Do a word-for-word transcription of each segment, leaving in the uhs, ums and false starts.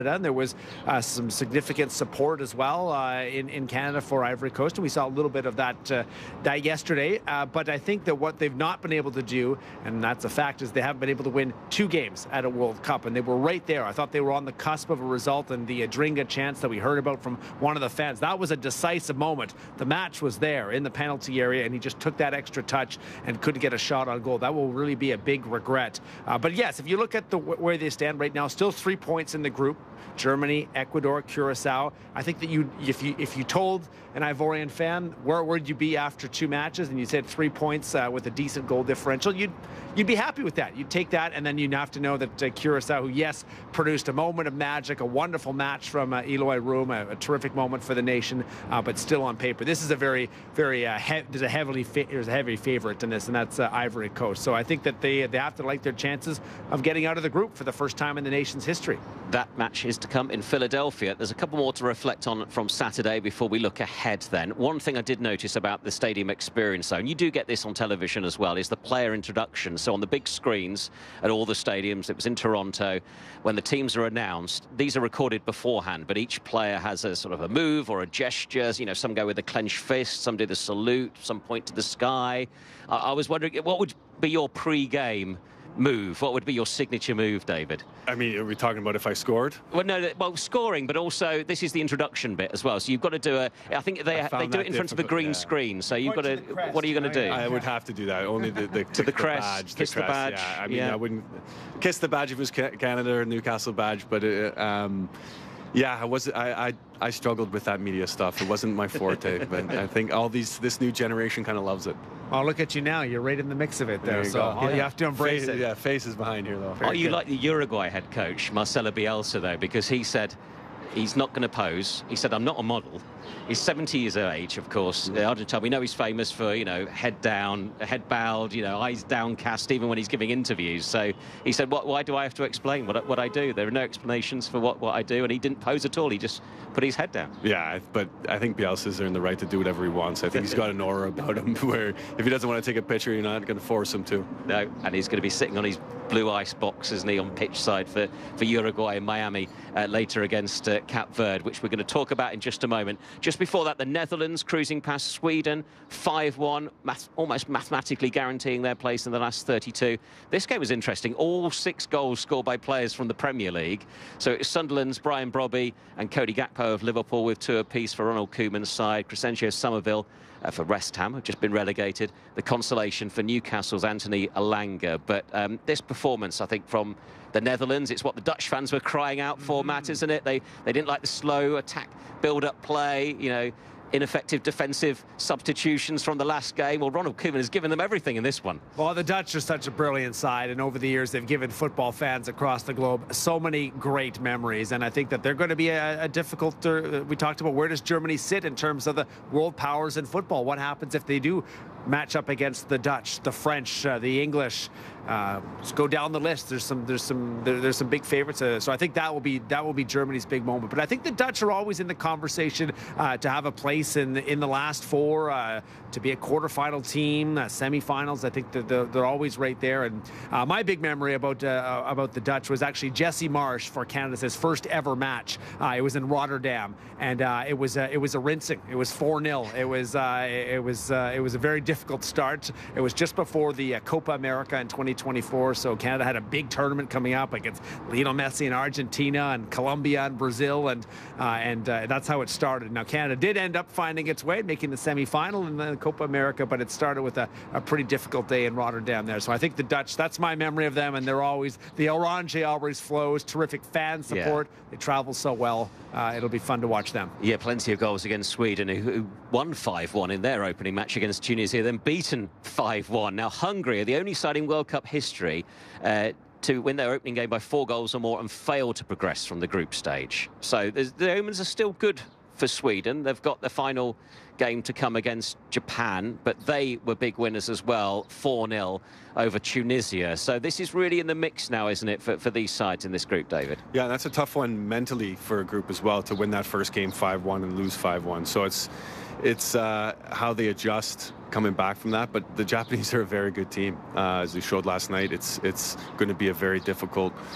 And there was uh, some significant support as well uh, in, in Canada for Ivory Coast, and we saw a little bit of that uh, that yesterday. Uh, but I think that what they've not been able to do, and that's a fact, is they haven't been able to win two games at a World Cup, and they were right there. I thought they were on the cusp of a result, and the Adringa chance that we heard about from one of the fans, that was a decisive moment. The match was there in the penalty area, and he just took that extra touch and couldn't get a shot on goal. That will really be a big regret. Uh, but yes, if you look at the where they stand right now, still three points in the group. Germany, Ecuador, Curacao. I think that you, if you if you told an Ivorian fan where would you be after two matches, and you said three points uh, with a decent goal differential, you'd you'd be happy with that. You'd take that, and then you'd have to know that uh, Curacao, who yes produced a moment of magic, a wonderful match from uh, Eloy Room, a, a terrific moment for the nation, uh, but still on paper, this is a very very uh, he there's a heavily fa there's a heavy favorite in this, and that's uh, Ivory Coast. So I think that they they have to like their chances of getting out of the group for the first time in the nation's history. That match is to come in Philadelphia. There's a couple more to reflect on from Saturday before we look ahead then. One thing I did notice about the Stadium Experience Zone, you do get this on television as well, is the player introduction. So on the big screens at all the stadiums, it was in Toronto, when the teams are announced, these are recorded beforehand, but each player has a sort of a move or a gesture. You know, some go with a clenched fist, some do the salute, some point to the sky. I, I was wondering, what would be your pre-game move? What would be your signature move, David? I mean, are we talking about if I scored? Well, no, well, scoring, but also this is the introduction bit as well. So you've got to do a. I think they I they do it in front of a green yeah. screen. So you've got to. to crest, what are you going to do? I would have to do that. Only the, the to the, the crest, badge, kiss the, crest, the badge. Yeah, I mean, yeah. I wouldn't kiss the badge if it was Canada or Newcastle badge, but it, um, yeah, I was. I, I I struggled with that media stuff. It wasn't my forte, but I think all these this new generation kind of loves it. Oh, look at you now. You're right in the mix of it there. there you so go. Yeah. You have to embrace face, it. Yeah, faces behind here, though. Are you good. Like the Uruguay head coach, Marcelo Bielsa, though? Because he said he's not going to pose. He said, I'm not a model. He's seventy years of age, of course. Uh, Argentina, we know he's famous for, you know, head down, head bowed, you know, eyes downcast, even when he's giving interviews. So he said, what, why do I have to explain what, what I do? There are no explanations for what, what I do. And he didn't pose at all. He just put his head down. Yeah, but I think Bielsa's earned the right to do whatever he wants. I think he's got an aura about him where if he doesn't want to take a picture, you're not going to force him to. No, and he's going to be sitting on his blue ice box, isn't he, on pitch side for, for Uruguay and Miami uh, later against uh, Cape Verde, which we're going to talk about in just a moment. Just before that, the Netherlands cruising past Sweden, five one, math almost mathematically guaranteeing their place in the last thirty-two. This game was interesting. All six goals scored by players from the Premier League. So it was Sunderland's Brian Brobby and Cody Gakpo of Liverpool with two apiece for Ronald Koeman's side. Crescencio Somerville uh, for West Ham have just been relegated. The consolation for Newcastle's Anthony Elanga. But um, this performance, I think, from the Netherlands, it's what the Dutch fans were crying out for, mm-hmm. Matt, isn't it? They, they didn't like the slow attack, build-up play, you know, ineffective defensive substitutions from the last game. Well, Ronald Koeman has given them everything in this one. Well, the Dutch are such a brilliant side, and over the years they've given football fans across the globe so many great memories, and I think that they're going to be a, a difficult uh, we talked about where does Germany sit in terms of the world powers in football. What happens if they do match up against the Dutch, the French, uh, the English? Uh, just go down the list. There's some, there's some, there, there's some big favorites. Uh, so I think that will be that will be Germany's big moment. But I think the Dutch are always in the conversation uh, to have a place in in the last four, uh, to be a quarterfinal team, uh, semifinals. I think that they're, they're always right there. And uh, my big memory about uh, about the Dutch was actually Jesse Marsch for Canada's his first ever match. Uh, it was in Rotterdam, and uh, it was uh, it was a rinsing. It was four nil. It was uh, it was uh, it was a very difficult start. It was just before the uh, Copa America in twenty twenty-four, so Canada had a big tournament coming up against Lionel Messi in Argentina and Colombia and Brazil, and uh, and uh, that's how it started. Now Canada did end up finding its way, making the semifinal in the Copa America, but it started with a, a pretty difficult day in Rotterdam there. So I think the Dutch, that's my memory of them, and they're always, the Orange always flows, terrific fan support. Yeah. They travel so well. Uh, it'll be fun to watch them. Yeah, plenty of goals against Sweden, who, who won five one in their opening match against Tunisia, then beaten five one. Now Hungary are the only side in World Cup history uh, to win their opening game by four goals or more and fail to progress from the group stage. So the omens are still good for Sweden. They've got the final game to come against Japan, but they were big winners as well, four nil over Tunisia. So this is really in the mix now, isn't it, for, for these sides in this group, David? Yeah, that's a tough one mentally for a group as well, to win that first game five one and lose five one. So it's it's uh, how they adjust coming back from that. But the Japanese are a very good team. Uh, as we showed last night, it's it's going to be a very difficult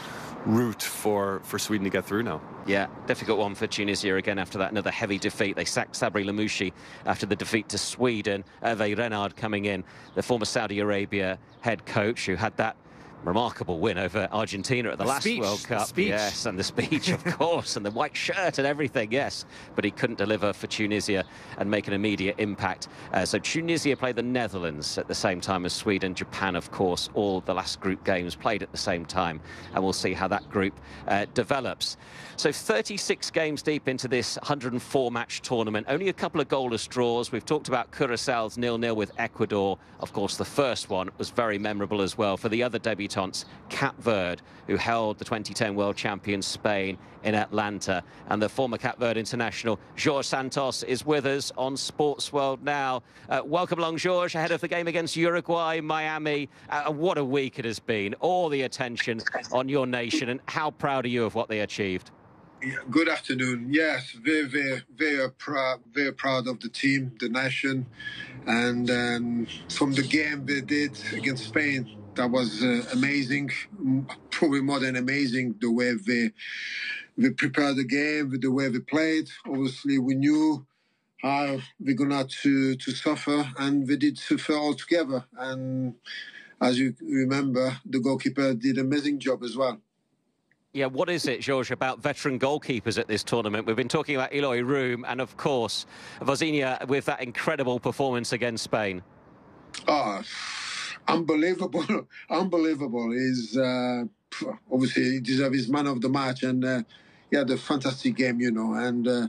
route for, for Sweden to get through now. Yeah, difficult one for Tunisia again after that. Another heavy defeat. They sacked Sabri Lamouchi after the defeat to Sweden. Hervé Renard coming in, the former Saudi Arabia head coach who had that remarkable win over Argentina at the, the last speech, World Cup. The speech. Yes, and the speech, of course, and the white shirt and everything, yes. But he couldn't deliver for Tunisia and make an immediate impact. Uh, so Tunisia played the Netherlands at the same time as Sweden. Japan, of course, all the last group games played at the same time. And we'll see how that group uh, develops. So thirty-six games deep into this one hundred and four match tournament. Only a couple of goalless draws. We've talked about Curaçao's nil nil with Ecuador. Of course, the first one was very memorable as well for the other debutants, Cape Verde, who held the twenty ten world champion Spain in Atlanta. And the former Cape Verde international, Jorge Santos, is with us on Sports World now. Uh, welcome along, Jorge, ahead of the game against Uruguay, Miami. Uh, what a week it has been. All the attention on your nation, and how proud are you of what they achieved? Yeah, good afternoon. Yes, very, very, very proud, very proud of the team, the nation, and um, from the game they did against Spain, that was uh, amazing. Probably more than amazing the way they they prepared the game, the way they played. Obviously, we knew how we're gonna to to suffer, and they did suffer all together. And as you remember, the goalkeeper did an amazing job as well. Yeah, what is it, George, about veteran goalkeepers at this tournament? We've been talking about Eloy Room and, of course, Vozinha with that incredible performance against Spain. Oh, unbelievable. Unbelievable. He's uh, obviously he deserves his man of the match, and uh, he had a fantastic game, you know. And uh,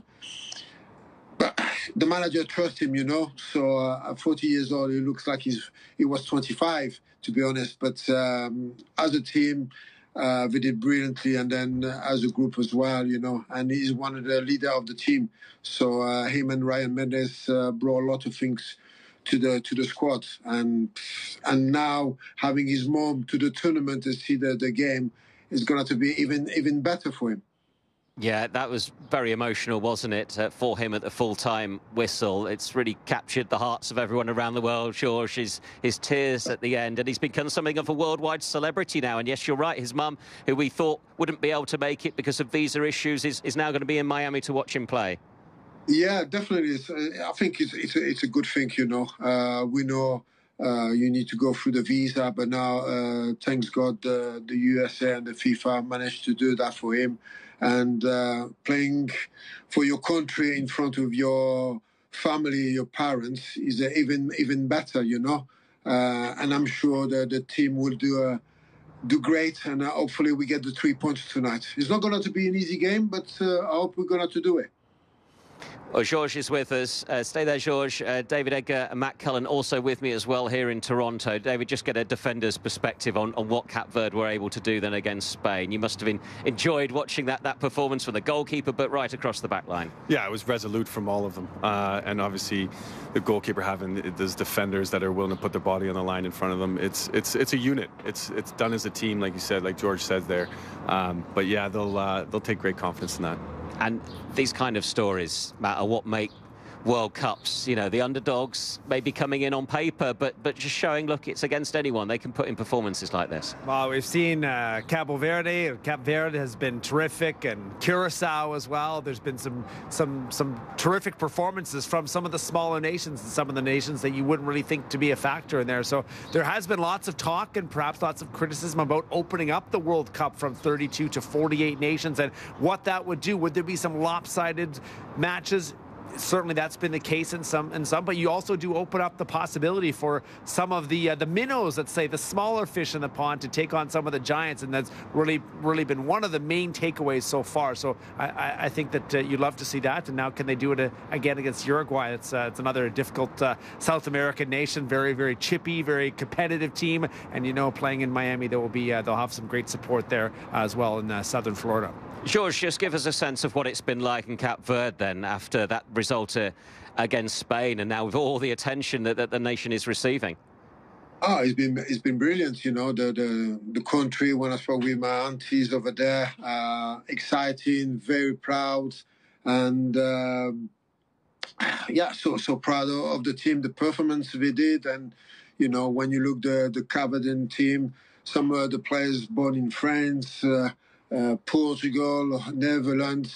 but the manager trusts him, you know. So uh, at forty years old, he looks like he's he was twenty-five, to be honest. But um, as a team, Uh, they did brilliantly, and then uh, as a group as well, you know, and he's one of the leader of the team. So uh, him and Ryan Mendes uh, brought a lot of things to the to the squad, and and now having his mom to the tournament to see the, the game is going to be even even better for him. Yeah, that was very emotional, wasn't it, uh, for him at the full-time whistle. It's really captured the hearts of everyone around the world, George, his, his tears at the end. And he's become something of a worldwide celebrity now. And yes, you're right, his mum, who we thought wouldn't be able to make it because of visa issues, is, is now going to be in Miami to watch him play. Yeah, definitely. It's, uh, I think it's, it's, a, it's a good thing, you know. Uh, we know uh, you need to go through the visa, but now, uh, thanks God, uh, the U S A and the FIFA managed to do that for him. And uh, playing for your country in front of your family, your parents, is uh, even even better, you know. Uh, and I'm sure that the team will do uh, do great, and uh, hopefully we get the three points tonight. It's not going to be an easy game, but uh, I hope we're going to do it. Well, George is with us. Uh, stay there, George. Uh, David Edgar and Matt Cullen also with me as well here in Toronto. David, just get a defender's perspective on, on what Cape Verde were able to do then against Spain. You must have been, enjoyed watching that, that performance from the goalkeeper, but right across the back line. Yeah, it was resolute from all of them. Uh, and obviously, the goalkeeper having those defenders that are willing to put their body on the line in front of them. It's it's it's a unit. It's it's done as a team, like you said, like George says there. Um, but yeah, they'll uh, they'll take great confidence in that. And these kind of stories matter what make World Cups. You know, the underdogs may be coming in on paper, but but just showing, look, it's against anyone. They can put in performances like this. Well, we've seen uh, Cabo Verde. Cape Verde has been terrific, and Curaçao as well. There's been some some some terrific performances from some of the smaller nations and some of the nations that you wouldn't really think to be a factor in there. So there has been lots of talk and perhaps lots of criticism about opening up the World Cup from thirty-two to forty-eight nations and what that would do. Would there be some lopsided matches? Certainly that's been the case in some in some, but you also do open up the possibility for some of the uh, the minnows, let's say the smaller fish in the pond, to take on some of the giants, and that's really really been one of the main takeaways so far. So I, I, I think that uh, you'd love to see that, and now can they do it uh, again against Uruguay? It's uh, it's another difficult uh, South American nation, very very chippy, very competitive team, and you know, playing in Miami, there will be uh, they'll have some great support there uh, as well in uh, southern Florida. George, just give us a sense of what it's been like in Cape Verde then after that result uh, against Spain, and now with all the attention that, that the nation is receiving. Oh, it's been it's been brilliant, you know, the the, the country. When I spoke with my aunties over there, uh, exciting, very proud, and um, yeah, so so proud of the team, the performance we did, and you know, when you look the the Cape Verdean team, some of the players born in France. Uh, uh, Portugal, Netherlands.